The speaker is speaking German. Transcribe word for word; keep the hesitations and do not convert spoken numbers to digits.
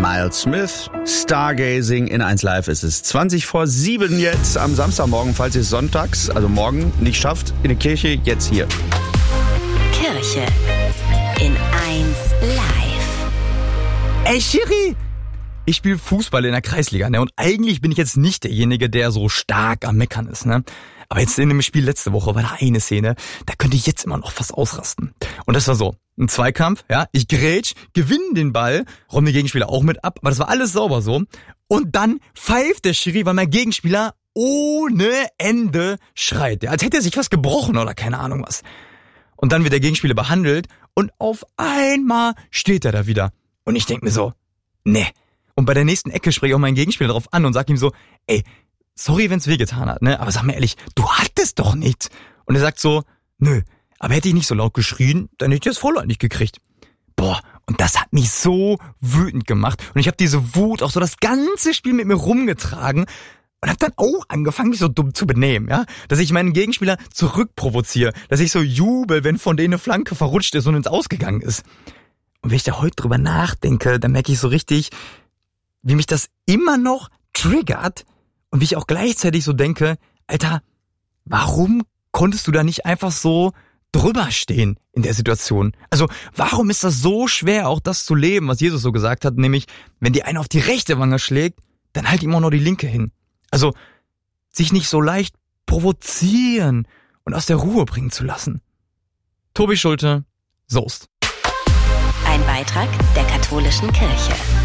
Miles Smith, Stargazing in eins Live. Es ist zwanzig vor sieben jetzt am Samstagmorgen, falls ihr es sonntags, also morgen, nicht schafft, in der Kirche, jetzt hier. Kirche in eins Live. Ey, Schiri! Ich spiele Fußball in der Kreisliga, ne? Und eigentlich bin ich jetzt nicht derjenige, der so stark am Meckern ist, ne? Aber jetzt in dem Spiel letzte Woche war da eine Szene, da könnte ich jetzt immer noch fast ausrasten. Und das war so, ein Zweikampf, ja, ich grätsch, gewinne den Ball, räume den Gegenspieler auch mit ab, aber das war alles sauber so. Und dann pfeift der Schiri, weil mein Gegenspieler ohne Ende schreit, ja, als hätte er sich was gebrochen oder keine Ahnung was. Und dann wird der Gegenspieler behandelt und auf einmal steht er da wieder. Und ich denk mir so, ne. Und bei der nächsten Ecke spreche ich auch meinen Gegenspieler drauf an und sag ihm so, ey, sorry, wenn's wehgetan hat, ne? Aber sag mir ehrlich, du hattest doch nichts. Und er sagt so, nö, aber hätte ich nicht so laut geschrien, dann hätte ich das Vorlaut nicht gekriegt. Boah, und das hat mich so wütend gemacht. Und ich habe diese Wut auch so das ganze Spiel mit mir rumgetragen und hab dann auch angefangen, mich so dumm zu benehmen, ja? Dass ich meinen Gegenspieler zurückprovoziere, dass ich so jubel, wenn von denen eine Flanke verrutscht ist und ins Ausgegangen ist. Und wenn ich da heute drüber nachdenke, dann merke ich so richtig, wie mich das immer noch triggert und wie ich auch gleichzeitig so denke, Alter, warum konntest du da nicht einfach so drüber stehen in der Situation? Also warum ist das so schwer, auch das zu leben, was Jesus so gesagt hat, nämlich, wenn dir einer auf die rechte Wange schlägt, dann halt ihm auch noch die linke hin. Also sich nicht so leicht provozieren und aus der Ruhe bringen zu lassen. Tobi Schulte, Soest. Ein Beitrag der katholischen Kirche.